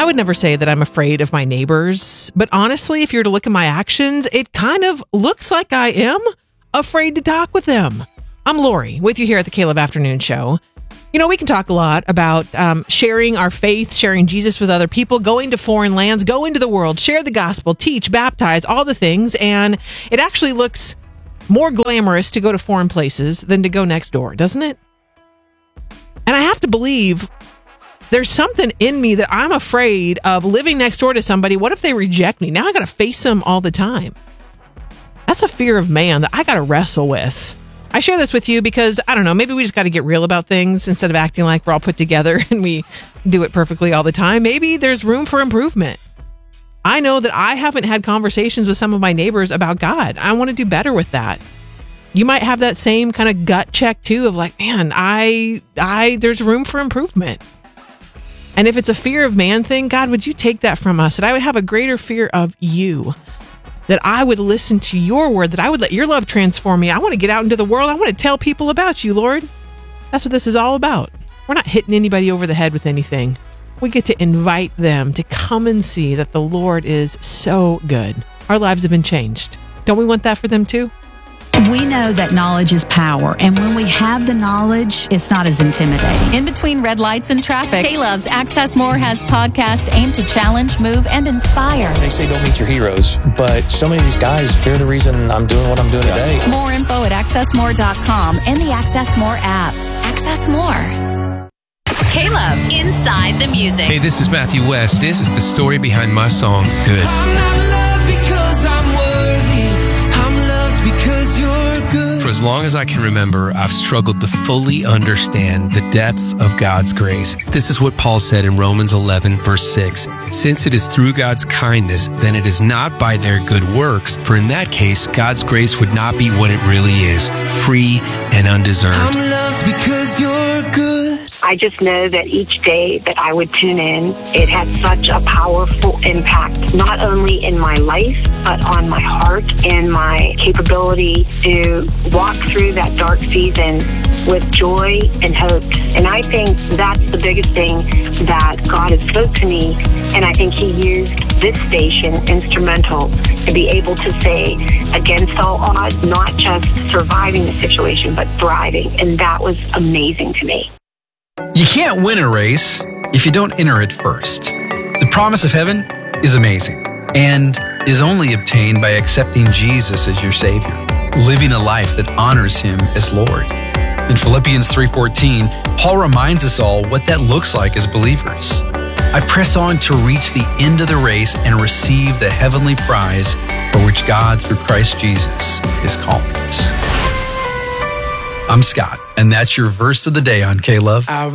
would never say that I'm afraid of my neighbors, but honestly, if you were to look at my actions, it kind of looks like I am afraid to talk with them. I'm Lori, with you here at the Caleb Afternoon Show. You know, we can talk a lot about sharing our faith, sharing Jesus with other people, going to foreign lands, go into the world, share the gospel, teach, baptize, all the things. And it actually looks more glamorous to go to foreign places than to go next door, doesn't it? And I have to believe there's something in me that I'm afraid of living next door to somebody. What if they reject me? Now I got to face them all the time. That's a fear of man that I got to wrestle with. I share this with you because, I don't know, maybe we just got to get real about things instead of acting like we're all put together and we do it perfectly all the time. Maybe there's room for improvement. I know that I haven't had conversations with some of my neighbors about God. I want to do better with that. You might have that same kind of gut check too of like, man, there's room for improvement. And if it's a fear of man thing, God, would you take that from us? That I would have a greater fear of you. That I would listen to your word, that I would let your love transform me. I want to get out into the world. I want to tell people about you, Lord. That's what this is all about. We're not hitting anybody over the head with anything. We get to invite them to come and see that the Lord is so good. Our lives have been changed. Don't we want that for them too? We know that knowledge is power, and when we have the knowledge, it's not as intimidating. In between red lights and traffic, Caleb's Access More has podcasts aimed to challenge, move, and inspire. They say don't meet your heroes, but so many of these guys, they're the reason I'm doing what I'm doing today. More info at accessmore.com and the Access More app. Access More. Caleb, Inside the Music. Hey, this is Matthew West. This is the story behind my song, Good. I'm not loved because I'm worthy. I'm loved because you're good. For as long as I can remember, I've struggled to fully understand the depths of God's grace. This is what Paul said in Romans 11, verse 6. Since it is through God's kindness, then it is not by their good works. For in that case, God's grace would not be what it really is, free and undeserved. I'm loved because you're good. I just know that each day that I would tune in, it had such a powerful impact, not only in my life, but on my heart and my capability to walk through that dark season with joy and hope. And I think that's the biggest thing that God has spoke to me. And I think He used this station instrumental to be able to say, against all odds, not just surviving the situation, but thriving. And that was amazing to me. You can't win a race if you don't enter it first. The promise of heaven is amazing and is only obtained by accepting Jesus as your Savior, living a life that honors Him as Lord. In Philippians 3:14, Paul reminds us all what that looks like as believers. I press on to reach the end of the race and receive the heavenly prize for which God, through Christ Jesus, is calling us. I'm Scott, and that's your verse of the day on K-Love.